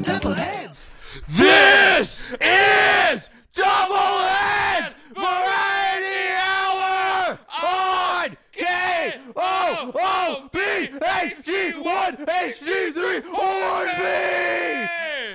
Double Heads. This is Double Heads Variety Hour on KOOBHG1HG3 Hornsby!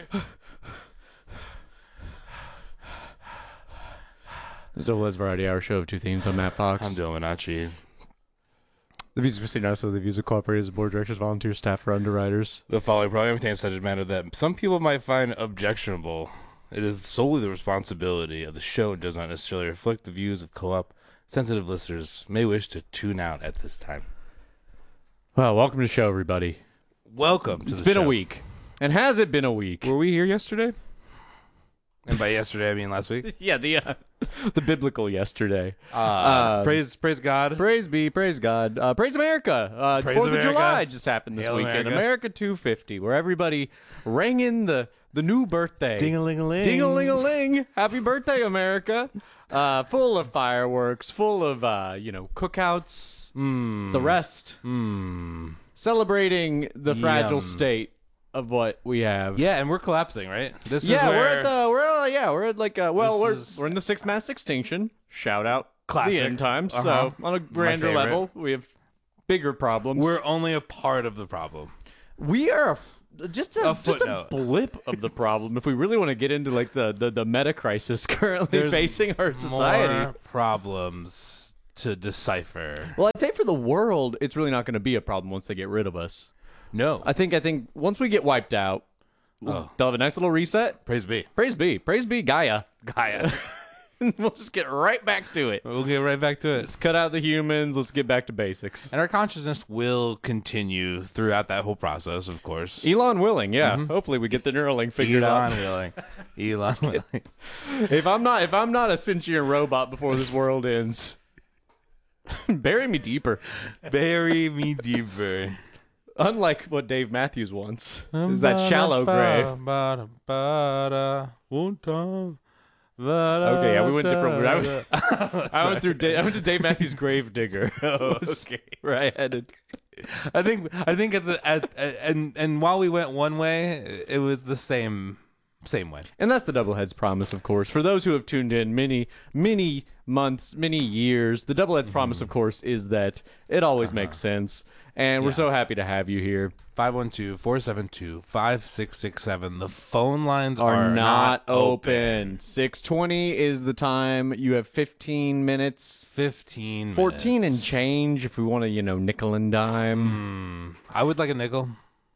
The Double Heads Variety Hour show of two themes. I'm Matt Fox. I'm Dylan Minacci. The views of Christine Nessa, the views of cooperators, board directors, volunteer staff, or underwriters. The following program contains subject matter that some people might find objectionable. It is solely the responsibility of the show and does not necessarily reflect the views of co-op. Sensitive listeners may wish to tune out at this time. Well, welcome to the show, everybody. Welcome to the show. It's been a week. And has it been a week? Were we here yesterday? And by yesterday, I mean last week. Yeah, the biblical yesterday. Praise God. Praise God. Praise America. Praise 4th America. of July just happened this Hail weekend. America. America 250, where everybody rang in the new birthday. Ding-a-ling-a-ling. Ding-a-ling-a-ling. Happy birthday, America. Full of fireworks, full of, cookouts, the rest. Celebrating the fragile state of what we have. Yeah, and we're collapsing, right? This Yeah, is where we're in the sixth mass extinction. Shout out Classic. the end times. Uh-huh. So on a grander favorite. level, we have bigger problems. we're only a part of the problem. We are just a footnote. blip of the problem. If we really want to get into like the meta crisis currently There's facing our society. More problems to decipher. Well, I'd say for the world, it's really not going to be a problem once they get rid of us. No. I think once we get wiped out, they'll have a nice little reset. Praise be. Praise be Gaia. Gaia. We'll just get right back to it. We'll get right back to it. Let's cut out the humans. Let's get back to basics. And our consciousness will continue throughout that whole process, of course. Elon willing, yeah. Hopefully we get the Neuralink figured out. willing. Elon willing. If I'm not a sentient robot before this world ends, bury me deeper. Bury me deeper. Unlike what Dave Matthews wants, is that shallow grave. Okay, yeah, we went different. I went to Dave Matthews' Grave Digger. Okay. Where I headed. I think and while we went one way, it was the same way. And that's the Double Heads promise, of course. For those who have tuned in many months, many years, the Double Heads promise, of course, is that it always makes sense. And we're so happy to have you here. 512-472-5667. The phone lines Are not open. 6:20 is the time. You have 15 minutes. 15 minutes. 14 and change if we want to, nickel and dime. I would like a nickel.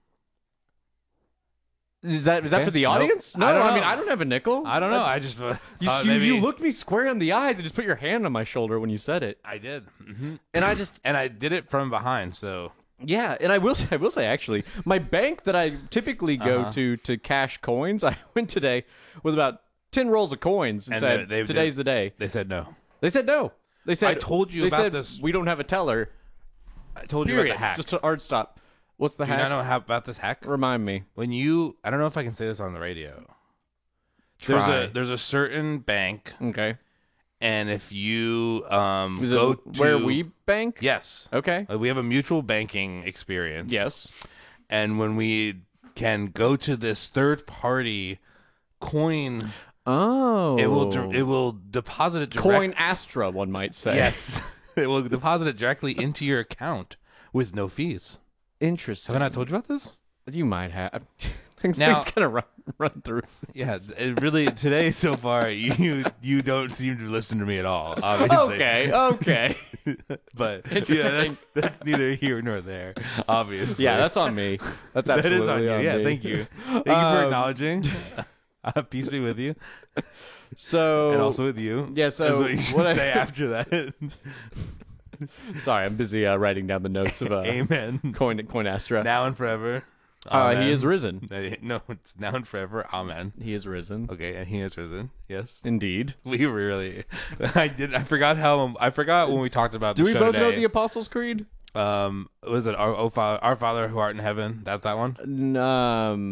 Is that for the Nope. audience? I don't know. I don't have a nickel. I don't know. I just thought maybe You looked me square in the eyes and just put your hand on my shoulder when you said it. I did. And I did it from behind, so yeah, and I will say actually, my bank that I typically go to cash coins, I went today with about 10 rolls of coins and said, today's the day. they said no. They said no. They said I told you they about said, this. We don't have a teller. I told you Period. about the hack. Just a hard stop. What's the Do you hack? not know about this hack? Remind me. When I don't know if I can say this on the radio. Try. There's a certain bank, Okay. and if you Is go it to where we bank? yes, Okay. we have a mutual banking experience. Yes. And when we can go to this third party coin, Oh. it will deposit it directly. Coin Astra, one might say. Yes, it will deposit it directly into your account with no fees. Interesting. Have I not told you about this? You might have. Things Now- kind of run through. Yeah, it really today so far you don't seem to listen to me at all. Obviously, Okay. but yeah, that's neither here nor there. Obviously, Yeah, that's on me. That's that absolutely is on you. Yeah, me. thank you for acknowledging. Peace be with you, So and also with you. yeah. So That's what you should say after that. Sorry, I'm busy writing down the notes of Amen. Coin Astra. Now and forever. He Amen. is risen. No, it's now and forever. Amen. He is risen. Okay, and he is risen. Yes. Indeed. We really. I forgot when we talked about. Do the we show both know today. the Apostles' Creed? Was it our Father who art in heaven? That's that one.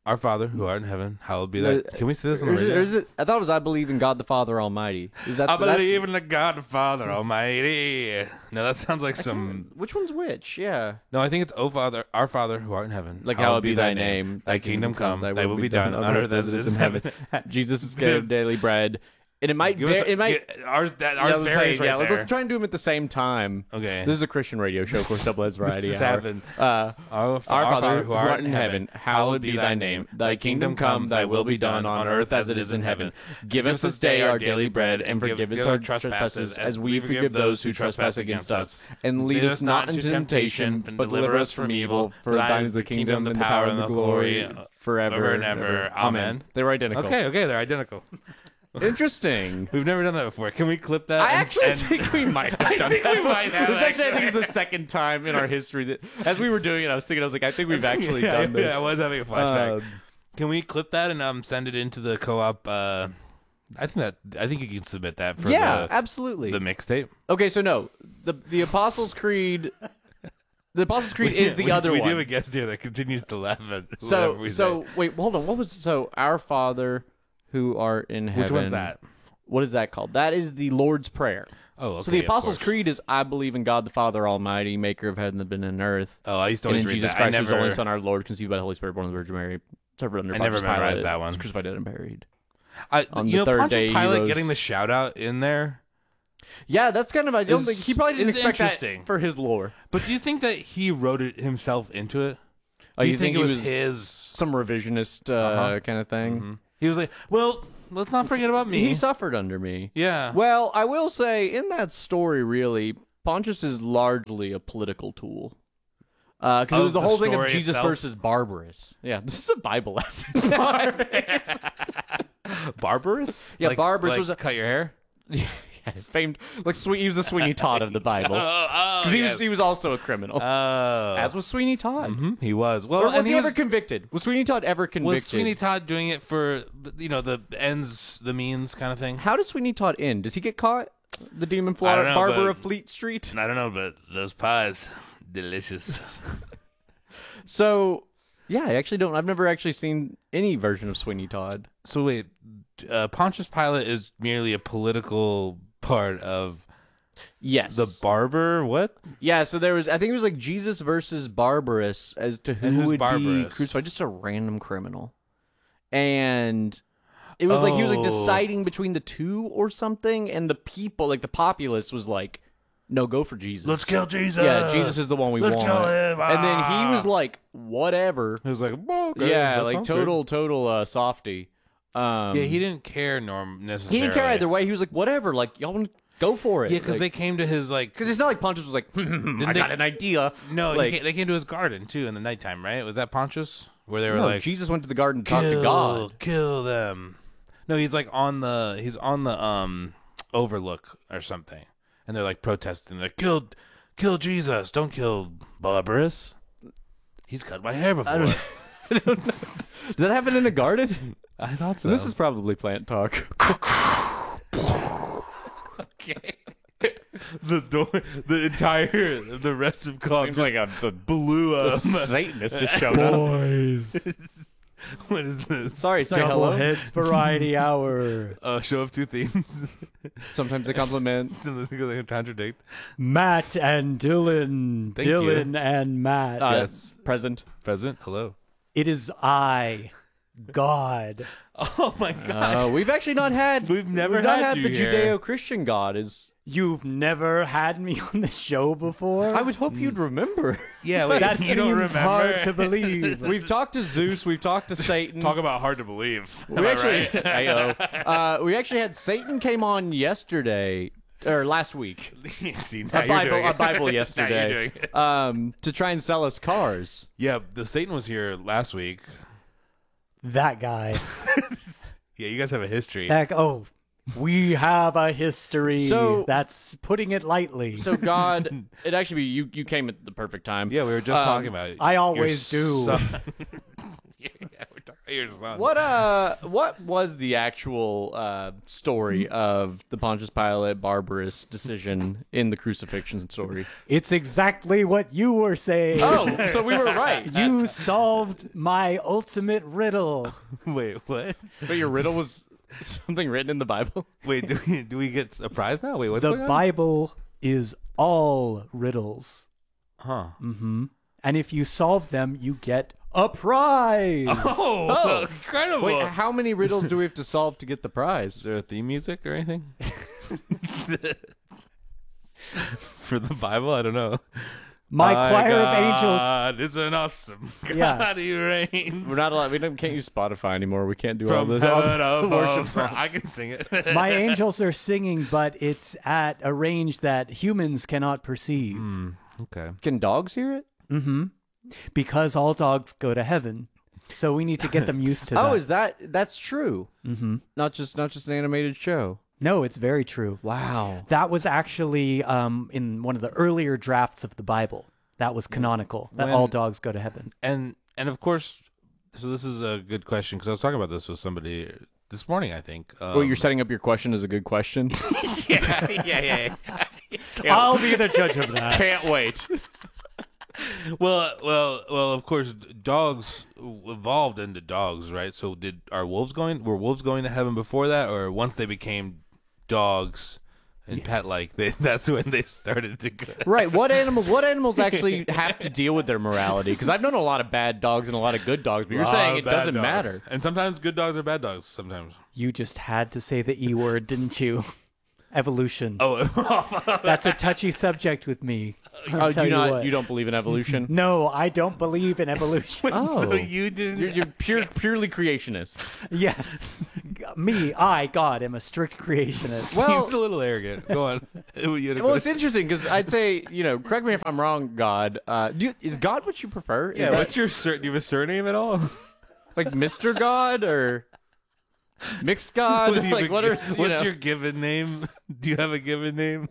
Our Father who art in heaven, hallowed be thy. Can we say this on the Or radio? is it? I thought it was I believe in God the Father Almighty. Is that? I that's- believe in the God the Father Almighty. No, that sounds like some. Which one's which? Yeah. No, I think it's O Father, our Father who art in heaven. Like hallowed be thy name. Thy kingdom come. Thy will be done on earth as it is in heaven. Jesus is given daily bread. And it might. It might. Ours Let's varies right there. let's try and do them at the same time. Okay. This is a Christian radio show, of course. Doubleheads Variety This Hour. happened. Our Our Father who art in heaven, hallowed be thy name. Thy kingdom come. Thy will be done on earth as it is in heaven. Give us this day our daily bread, and forgive us our trespasses, as we forgive those who trespass against us. And lead us not into temptation, but deliver us from evil. For thine is the kingdom, the power, and the glory, forever and ever. Amen. They were identical. Okay, they're identical. Interesting. We've never done that before. Can we clip that? I actually think we might have done that. we might have, This actually, I think, is the second time in our history that, as we were doing it, I was like, I think we've actually done this. Yeah, I was having a flashback. Can we clip that and send it into the co-op? I think you can submit that for absolutely. the mixtape. Okay, so no, the Apostles' Creed. The Apostles' Creed is the other we one. We do have a guest here that continues to laugh at whatever we So say. wait, hold on. What was Our Father who art in heaven? Which one's that? What is that called? That is the Lord's Prayer. Oh, okay. So the Apostles' of course. Creed is I believe in God the Father Almighty, Maker of heaven and earth. Oh, I used to And always in read Jesus that. Christ, I His never, only Son, our Lord, conceived by the Holy Spirit, born of the Virgin Mary, suffered under I Pontius never memorized Pilate, that one. was crucified, dead, and buried. on the third Pontius day he Pilate rose. getting the shout out in there. Yeah, that's kind of. I don't Is- think he probably didn't is expect interesting. that for his lore. But do you think that he wrote it himself into it? Oh, Do you think it he was was his? some revisionist kind of thing? Mhm. He was like, well, let's not forget about me. He suffered under me. Yeah. Well, I will say in that story, really, Pontius is largely a political tool. Because it Of was the the whole thing of story Jesus itself? versus Barbarous. Yeah, this is a Bible lesson. Barbarous? Yeah, Like- Barbarous like was a cut your hair. yeah, famed like he was the Sweeney Todd of the Bible. Because he was also a criminal, as was Sweeney Todd. He was. Well, Or was and he ever convicted? Was Sweeney Todd ever convicted? was Sweeney Todd doing it for the ends, the means kind of thing? How does Sweeney Todd end? Does he get caught? The demon I don't know, barber but- of Fleet Street. I don't know, but those pies, delicious. So, yeah, I actually don't. I've never actually seen any version of Sweeney Todd. So wait, Pontius Pilate is merely a political part of Yes. the barber. What? Yeah, so there was, I think it was like Jesus versus Barbarous as to who And who's would be Barbarous? crucified. Just a random criminal. And it was like he was like Oh. deciding between the two or something. And the people, like the populace was like, no, go for Jesus. Let's kill Jesus. Yeah, Jesus is the one we Let's want. kill him. And then he was like, whatever. He was like, "Well, okay, Yeah, that like sounds good." total softy. Yeah, he didn't care necessarily. He didn't care either way. He was like, whatever, like y'all want to go for it. Yeah, because like, they came to his like. because it's not like Pontius was like, I got an idea. No, like they came to his garden too in the nighttime, right? Was that Pontius? Where they were no, like, Jesus went to the garden to talk to God. kill them. No, he's like on the overlook or something, and they're like protesting. They're like, kill Jesus, don't kill Barbarous. He's cut my hair before. Did that happen in a garden? I thought so. This is probably plant talk. okay. the rest of God Seems like the blew up. Satanist just showed up. Boys, What is this? Sorry, Double hello. Heads Variety Hour. Show of two themes. Sometimes they compliment. Something they contradict. Matt and Dylan. Thank Dylan and Matt. Yes. Present. President, hello. It is I, God. Oh my God. We've actually not had. We've never we've not had had you the here. Judeo-Christian God. Is You've never had me on the show before? I would hope you'd remember. Yeah, wait, that you seems don't remember. hard to believe. We've talked to Zeus. We've talked to Satan. Talk about hard to believe. Am we I actually, right? Ayo. We actually had Satan came on yesterday or last week. See, now A you're Bible, doing a it. Bible Now yesterday. you're doing it. To try and sell us cars. Yeah, the Satan was here last week. That guy. Yeah, you guys have a history. We have a history. So- That's putting it lightly. So God, it actually be you came at the perfect time. Yeah, we were just talking about it. I always Your do. son- yeah, we're talking your son. What was the actual story of the Pontius Pilate barbarous decision in the crucifixion story? It's exactly what you were saying. Oh, so we were right. You solved my ultimate riddle. Wait, what? But your riddle was something written in the Bible? Wait, do we get a prize now? Wait, what's The going on? Bible is all riddles. Huh. And if you solve them, you get a prize. Oh, incredible. Wait, how many riddles do we have to solve to get the Is prize? there a theme music or anything? For the Bible? I don't know. My choir of angels. God is an awesome Yeah. God. He reigns. We're not allowed. Can't use Spotify anymore. We can't do all From the heaven worship above. songs. I can sing it. My angels are singing, but it's at a range that humans cannot perceive. Okay. Can dogs hear it? Because all dogs go to heaven. So we need to get them used to that. Oh, that's true? Mm-hmm. Not just an animated show. No, it's very true. Wow. That was actually in one of the earlier drafts of the Bible. That was canonical, that When- all dogs go to heaven. And of course, so this is a good question because I was talking about this with somebody this morning, I think. Well, you're setting up your question as a good question. yeah. I'll be the judge of that. Can't wait. Well. Of course, dogs evolved into dogs, right? So, were wolves going to heaven before that, or once they became dogs and pet-like, that's when they started to go? Right. What animals actually have to deal with their morality? Because I've known a lot of bad dogs and a lot of good dogs, but you're saying it doesn't matter. And sometimes good dogs are bad dogs. Sometimes. You just had to say the E word, didn't you? Evolution. Oh, That's a touchy subject with me. I'll tell what. You don't believe in evolution? No, I don't believe in evolution. Oh. so you didn't. You're purely creationist. Yes. Me, God, am a strict creationist. Well- Seems a little arrogant. Go on. Well, it's interesting because I'd say, correct me if I'm wrong, God. Is God what you prefer? Is Yeah. that What's your do you have a surname at all? like Mr. God or Mixed God? What do you Like, have a- what are what's your given name? Do you have a given name?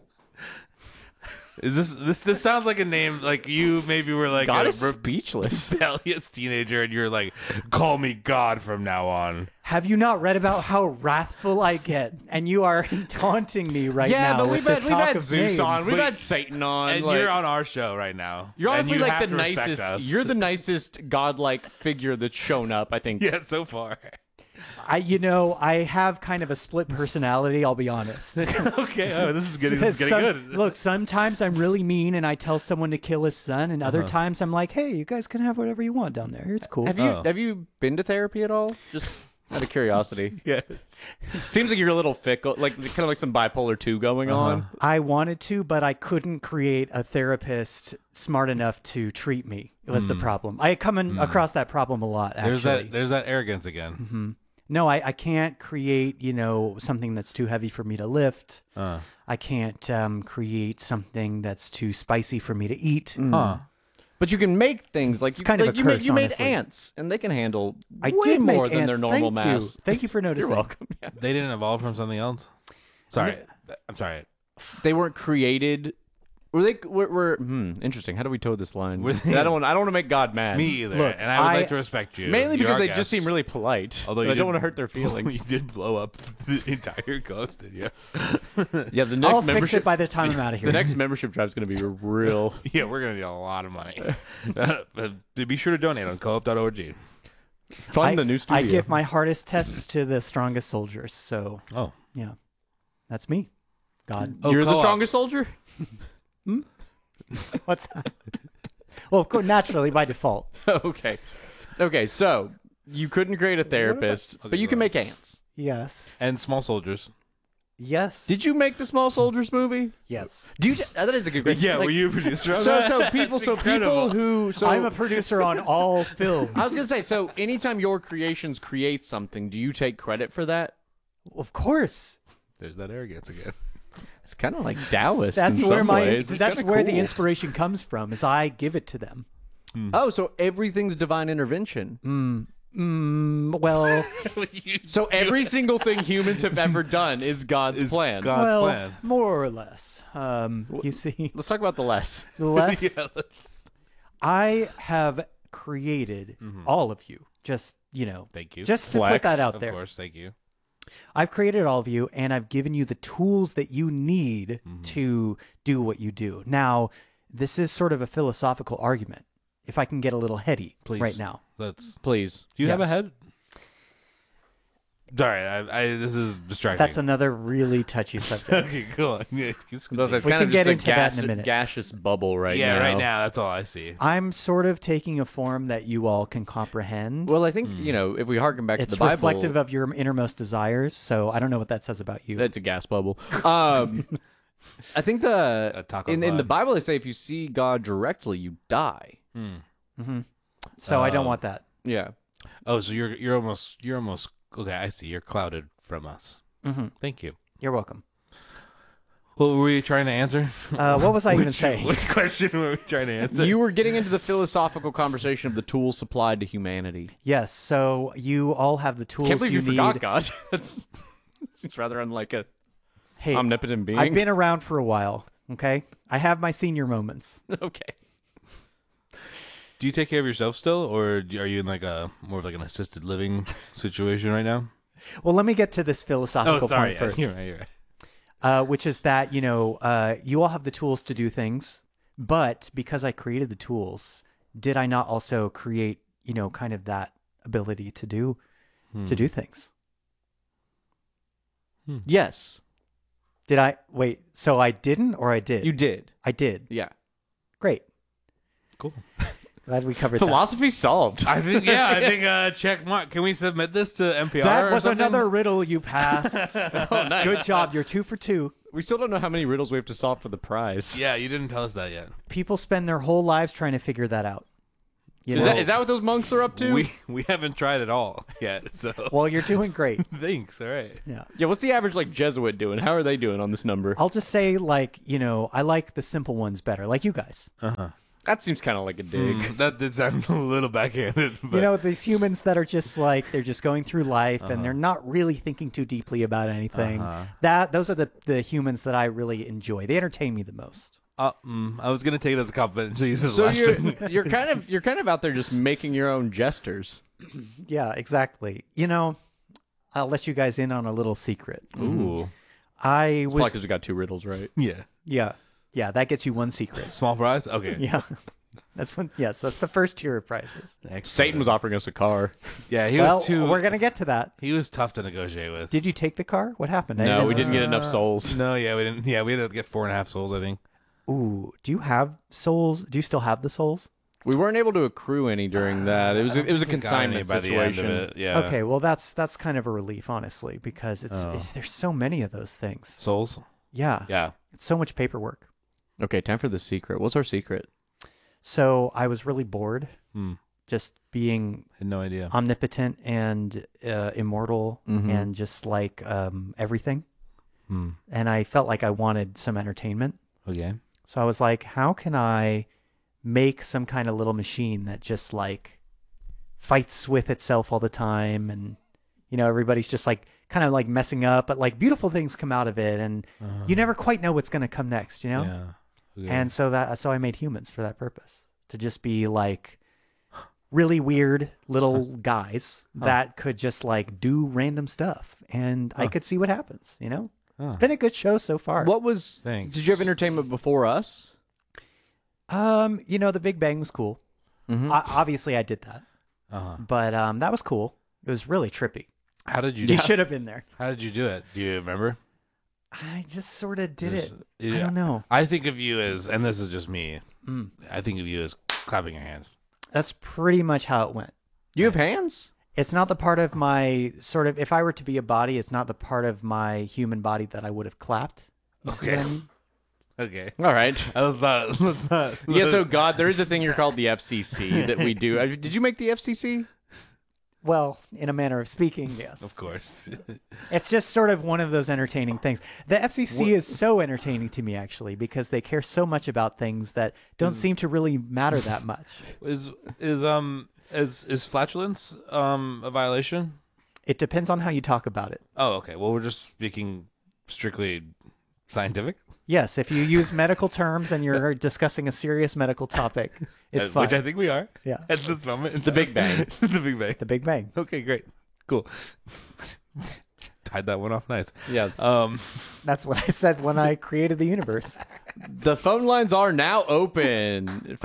Is this sounds like a name like you maybe were like God a is speechless. rebellious teenager and you're like, call me God from now on. Have you not read about how wrathful I get? And you are taunting me right Yeah, now but with we've this had talk of Zeus names. on, we've But- had Satan on, And like, you're on our show right now. you're And honestly you like have the to respect nicest. us. You're the nicest godlike figure that's shown up, I think. Yeah, so far. I have kind of a split personality, I'll be honest. Okay, this is getting good. Look, sometimes I'm really mean and I tell someone to kill his son, and other times I'm like, hey, you guys can have whatever you want down there. It's cool. Have you been to therapy at all? Just out of curiosity. Yes. Seems like you're a little fickle, like kind of like some bipolar 2 going on. I wanted to, but I couldn't create a therapist smart enough to treat me. It was the problem. I come across that problem a lot, actually. There's that arrogance again. No, I can't create, something that's too heavy for me to lift. I can't create something that's too spicy for me to eat. But you can make things like, kind of a curse, you made honestly. ants, and they can handle I way did more make than ants. their normal Thank you. mass. Thank you for noticing. You're welcome. Yeah. They didn't evolve from something else? Sorry. I'm sorry. They weren't created. Were they? Were interesting. How do we toe this line? Were they- I don't want to make God mad. Me either. Look, and I would I- like to respect you. Mainly You're because our they guest. just seem really polite. Although But you I don't did- want to hurt their feelings. You did blow up the entire coast, did you? Yeah, the I'll next fix membership. it by the time I'm out of here. The next membership drive is going to be real. Yeah, we're going to need a lot of money. Be sure to donate on co-op.org. Fund the new studio. I give my hardest tests to the strongest soldiers. So, Oh. yeah, that's me. God. Oh, You're the co-op. strongest soldier. What's that? Well, of course, naturally, by default. Okay. So you couldn't create a therapist, but you can make ants. Yes. And small soldiers. Yes. Did you make the Small Soldiers movie? Yes. Do you? That is a good question. Yeah, Like, were you a producer on So that? people incredible. who I'm a producer on all films. I was gonna say, so anytime your creations create something, do you take credit for that? Of course. There's that arrogance again. It's kind of like Taoist. That's in where some my ways. It's that's kinda where the cool. inspiration comes from. Is I give it to them. Oh, so everything's divine intervention. Well, So every single thing humans have ever done is God's plan. God's well, plan. more or less. You see, Let's talk about the less. the less Yeah, I have created all of you Just, Thank you. just to put Flex, that out Of there. course, thank you. I've created all of you, and I've given you the tools that you need to do what you do. Now, this is sort of a philosophical argument. If I can get a little heady Please. right now. Please. Do you Yeah. have a head? Sorry, this is distracting. That's another really touchy subject. Okay, go on. Yeah, It's We kind can of get just a into that in a minute. gaseous bubble right now. right now, that's all I see. I'm sort of taking a form that you all can comprehend. Well, I think, if we harken back to it's the Bible, reflective of your innermost desires, so I don't know what that says about you. it's a gas bubble. I think taco in the god. Bible they say if you see God directly, you die. So I don't want that. Yeah. Oh, so you're almost okay. I see. You're clouded from us. Thank you. You're welcome. What were we trying to answer? What was I even saying? Which question were we trying to answer? You were getting into the philosophical conversation of the tools supplied to humanity. Yes, so you all have the tools Can't believe you need. forgot God. That seems rather unlike a Hey, omnipotent being. I've been around for a while, okay? I have my senior moments. Okay. Do you take care of yourself still, or are you in like a more of like an assisted living situation right now? Well, let me get to this philosophical point first. You're right. Which is that, you all have the tools to do things, but because I created the tools, did I not also create, kind of that ability to do things? Yes. Did I? Wait, so I didn't or I did? You did. I did. Yeah. Great. Cool. Glad we covered that. Philosophy solved. I think check mark. Can we submit this to NPR? That or was something? another riddle you passed. Oh, nice. Good job. You're 2 for 2. We still don't know how many riddles we have to solve for the prize. Yeah, you didn't tell us that yet. People spend their whole lives trying to figure that out. Is that what those monks are up to? We haven't tried at all yet. So Well, you're doing great. thanks. All right. Yeah. Yeah, what's the average Jesuit doing? How are they doing on this number? I'll just say, I like the simple ones better, like you guys. That seems kind of like a dig. That did sound a little backhanded. But These humans that are just they're just going through life and they're not really thinking too deeply about anything. Those are the humans that I really enjoy. They entertain me the most. I was gonna take it as a compliment until you said the So last thing. you're kind of out there just making your own gestures. Yeah, exactly. I'll let you guys in on a little secret. Ooh. I Probably was because we got 2 riddles right. Yeah. yeah, that gets you one secret. Small prize. Okay. Yeah. That's the first tier of prizes. Satan was offering us a car. Yeah, he Well, was too. we're gonna get to that. He was tough to negotiate with. Did you take the car? What happened? No, we didn't get enough souls. No, yeah, we didn't. Yeah, we had to get 4.5 souls, I think. Ooh, do you have souls? Do you still have the souls? We weren't able to accrue any during that. It was a We got any consignment by the end of situation. it. Yeah. Okay, well that's kind of a relief, honestly, because there's so many of those things. Souls. Yeah, Yeah. it's so much paperwork. Okay, time for the secret. What's our secret? So I was really bored, just being Had no idea. omnipotent and immortal and just everything. And I felt like I wanted some entertainment. Okay. So I was like, how can I make some kind of little machine that just fights with itself all the time, and everybody's just kind of messing up, but beautiful things come out of it, and you never quite know what's going to come next, Yeah. Okay. And so I made humans for that purpose, to just be really weird little guys that could just do random stuff, and I could see what happens. It's been a good show so far. What was? Thanks. Did you have entertainment before us? The Big Bang was cool. Obviously I did that. But that was cool. It was really trippy. How did you? You should have been there. How did you do it? Do you remember? I just sort of did it. Yeah. I don't know. I think of you as, and this is just me. I think of you as clapping your hands. That's pretty much how it went. You have hands? It's not the part of my if I were to be a body, it's not the part of my human body that I would have clapped. You see what I mean? Okay. All right. Let's not. Yeah, so God, there is a thing here called the FCC that we do. Did you make the FCC? Well, in a manner of speaking, yes. Of course. It's just sort of one of those entertaining things. The FCC is so entertaining to me, actually, because they care so much about things that don't seem to really matter that much. Is flatulence a violation? It depends on how you talk about it. Oh, okay. Well, we're just speaking strictly scientific. Yes, if you use medical terms and you're discussing a serious medical topic, it's fine. Which I think we are. Yeah. At this moment. The Big Bang. The Big Bang. The Big Bang. Okay, great. Cool. Tied that one off nice. Yeah. That's what I said when I created the universe. The phone lines are now open.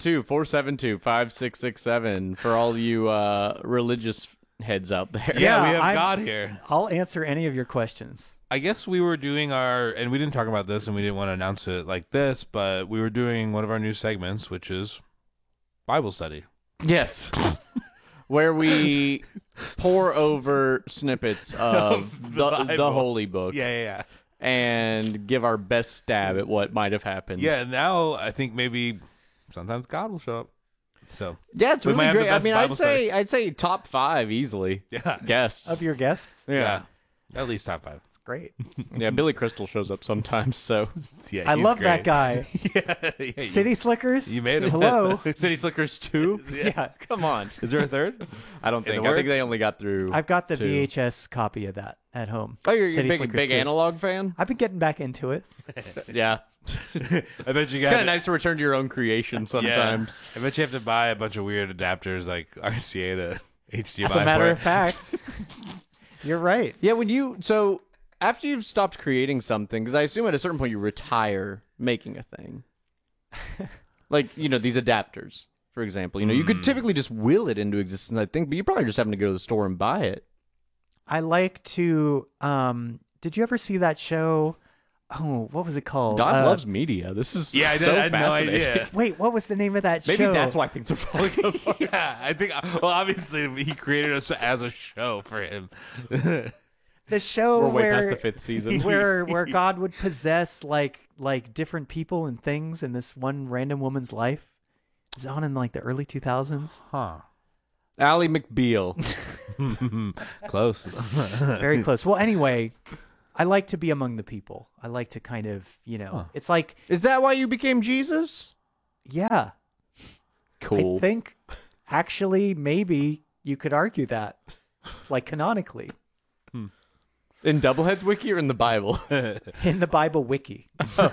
512-472-5667 for all you religious heads out there. Yeah, we have I'm- God here. I'll answer any of your questions. I guess we were doing and we didn't talk about this and we didn't want to announce it like this, but we were doing one of our new segments, which is Bible study. Yes. Where we pour over snippets of the Bible. Holy Book Yeah. and give our best stab at what might have happened. Yeah, now I think maybe sometimes God will show up. So Yeah, it's We might really have the great. I best mean, Bible I'd say top 5 easily. yeah, Guests. Of your guests? Yeah. at least top 5. It's great. Yeah, Billy Crystal shows up sometimes, so Yeah, I he's love great. that guy. Yeah, City Slickers? you made it. Hello? City Slickers 2? Yeah. Come on. Is there a third? I don't In think. the I think they works? only got through I've got the 2. VHS copy of that at home. Oh, you're a City big Slickers 2. analog fan? I've been getting back into it. Yeah. I bet you It's got kind of nice to return to your own creation sometimes. I bet you have to buy a bunch of weird adapters like RCA to HDMI. As a matter port. of fact, you're right. Yeah, so after you've stopped creating something, because I assume at a certain point you retire making a thing. Like, these adapters, for example. You could typically just will it into existence, I think, but you're probably just having to go to the store and buy it. I like to. Did you ever see that show? Oh, what was it called? God loves media. This is Yeah, so I had no fascinating. idea. Wait, what was the name of that Maybe show? that's why things are falling apart. Yeah, I think. Well, obviously, he created us as a show for him. The show We're way where past the 5th season. where God would possess like different people and things in this one random woman's life. It was on in like the early 2000s. Huh? Ally McBeal. Close. Very close. Well, anyway, I like to be among the people. I like to kind of, it's like, Is that why you became Jesus? yeah, Cool. I think actually maybe you could argue that, like canonically, In Doubleheads Wiki or in the Bible? in the Bible wiki.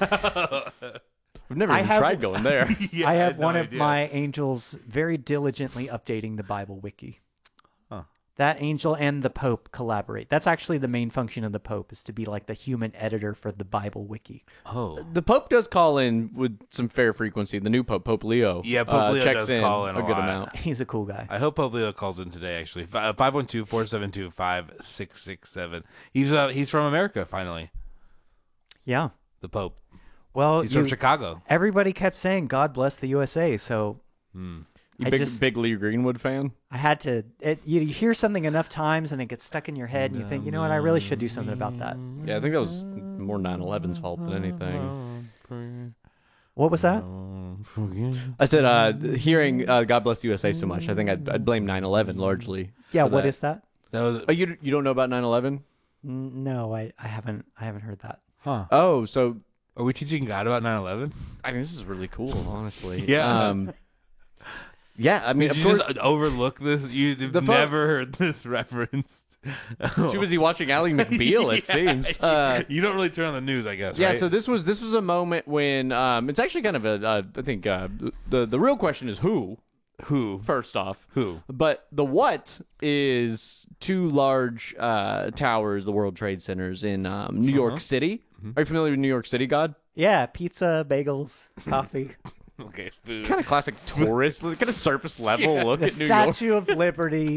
I've never I even have- tried going there. Yeah, I have no one of idea. my angels very diligently updating the Bible wiki. Huh. That angel and the Pope collaborate. That's actually the main function of the Pope, is to be like the human editor for the Bible wiki. Oh, The Pope does call in with some fair frequency. The new Pope, Pope Leo. Yeah, Pope Leo checks does in call in a a good lot. amount. He's a cool guy. I hope Pope Leo calls in today. Actually, 512-472-5667. He's from America. Finally, Yeah. the Pope. Well, He's from Chicago. everybody kept saying God bless the USA, so You I big, just- big Lee Greenwood fan? I had to. You hear something enough times and it gets stuck in your head, and you think, you know what, I really should do something about that. Yeah, I think that was more 9/11's fault than anything. What was that? I said, hearing God bless the USA so much, I think I'd blame 9/11 largely. Yeah, for what that. is that? That was Oh, you don't know about 9/11? No, I haven't heard that. huh? Oh, so Are we teaching God about 9/11? I mean, this is really cool, honestly. Yeah. Yeah, I mean, Did of you course. just overlook this? You've The never heard this referenced. Too busy watching Ally McBeal, it seems. You don't really turn on the news, I guess. Yeah, right? so this was a moment when it's actually kind of I think the real question is who first off, but the what is 2 large towers, the World Trade Centers in New York City. Are you familiar with New York City, God? Yeah, pizza, bagels, coffee. okay, food. Kind of classic tourist, kind of surface level look The at New York. Statue of Liberty.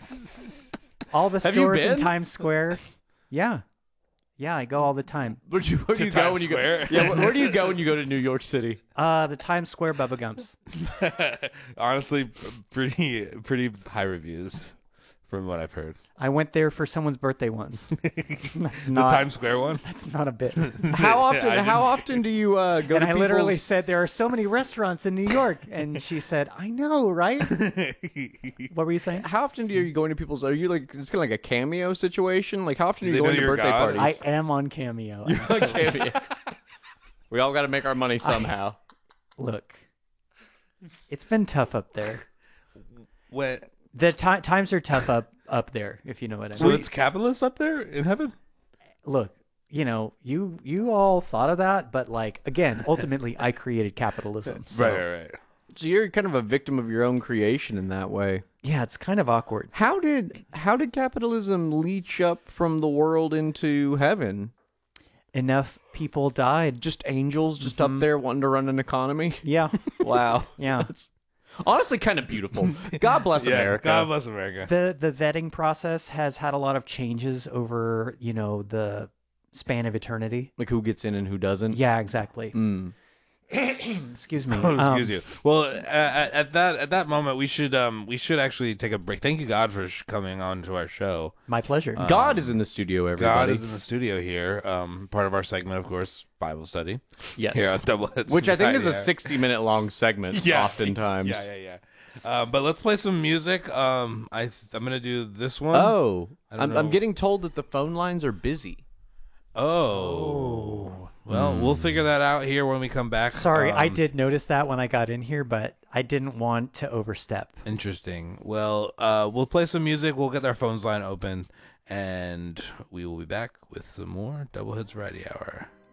All the Have you stores in been? Times Square. Yeah. Yeah, I go all the time. Where do you go Times when you Square? go? Yeah, where do you go when you go to New York City? The Times Square Bubba Gumps. Honestly, pretty high reviews from what I've heard. I went there for someone's birthday once. That's The not Times Square one. that's not a bit. How often? I How often do you go And to I literally people's- said, there are so many restaurants in New York. And she said, I know, right? What were you saying? How often do you go into people's? Are you like it's kind of like a cameo situation? Like how often Do are you they going know to you're birthday God? parties? I am on Cameo. Cameo. We all got to make our money somehow. Look, it's been tough up there. When, The times are tough up there, if you know what I so mean. it's capitalists up there in heaven? Look, you all thought of that, but like again, ultimately, I created capitalism. So, Right. So you're kind of a victim of your own creation in that way. Yeah, it's kind of awkward. How did capitalism leach up from the world into heaven? Enough people died. Just angels just up there wanting to run an economy? Yeah, Wow. yeah. That's honestly kind of beautiful. God bless America. God bless America. The vetting process has had a lot of changes over the span of eternity. Like who gets in and who doesn't? Yeah, exactly. Mm. Excuse me. Excuse you. Well, at that moment, we should actually take a break. Thank you, God, for coming on to our show. My pleasure. God is in the studio, everybody. God is in the studio here. Part of our segment, of course, Bible study. Yes. Here on Double Hits. Which I think is a Yeah. 60-minute long segment, oftentimes. Yeah. But let's play some music. I'm gonna do this one. Oh, I don't I'm know. getting told that the phone lines are busy. Oh. Well, we'll figure that out here when we come back. Sorry, I did notice that when I got in here, but I didn't want to overstep. Interesting. Well, we'll play some music. We'll get our phones line open, and we will be back with some more Double Hits Variety Hour.